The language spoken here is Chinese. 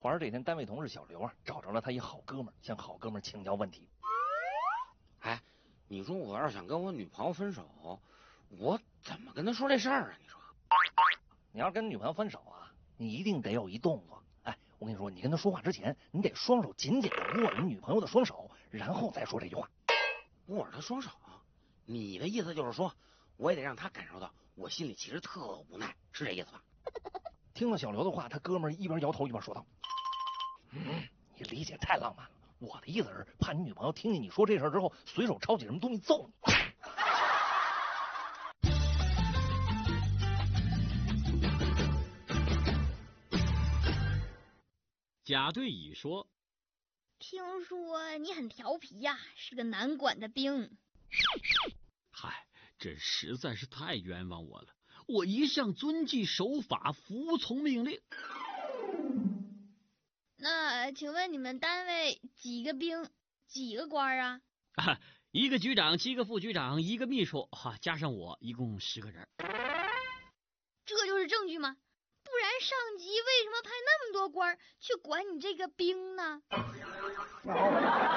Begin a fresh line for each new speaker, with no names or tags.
话说这天，单位同事小刘啊，找着了他一好哥们儿，向好哥们儿请教问题。
哎，你说我要是想跟我女朋友分手，我怎么跟她说这事儿啊？你说，
你要是跟女朋友分手啊，你一定得有一动作。哎，我跟你说，你跟她说话之前，你得双手紧紧的握着你女朋友的双手，然后再说这句话。
握着她双手，你的意思就是说，我也得让她感受到我心里其实特无奈，是这意思吧？
听了小刘的话，他哥们儿一边摇头一边说道：“你理解太浪漫了。我的意思是，怕你女朋友听见你说这事儿之后，随手抄起什么东西揍你。”
甲对乙说：“
听说你很调皮呀，是个难管的兵。”
嗨，这实在是太冤枉我了。我一向遵纪守法，服从命令。
那请问你们单位几个兵，几个官啊？
一个局长，7个副局长，1个秘书，加上我，一共10个人。
这就是证据吗？不然上级为什么派那么多官去管你这个兵呢？